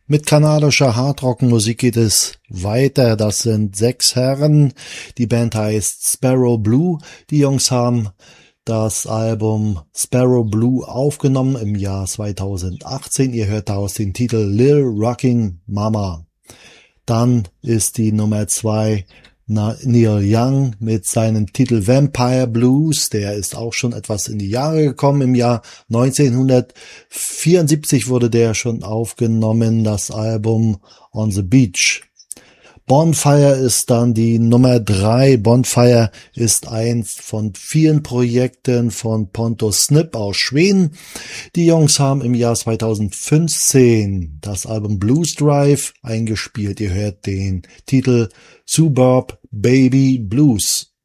Mit kanadischer Hardrock-Musik geht es weiter. Das sind 6 Herren. Die Band heißt Sparrow Blue. Die Jungs haben das Album Sparrow Blue aufgenommen im Jahr 2018. Ihr hört daraus den Titel Lil Rocking Mama. Dann ist die Nummer 2 Neil Young mit seinem Titel Vampire Blues. Der ist auch schon etwas in die Jahre gekommen. Im Jahr 1974 wurde der schon aufgenommen, das Album On the Beach. Bonfire ist dann die Nummer 3. Bonfire ist eins von vielen Projekten von Pontus Snip aus Schweden. Die Jungs haben im Jahr 2015 das Album Blues Drive eingespielt. Ihr hört den Titel Suburb Baby Blues.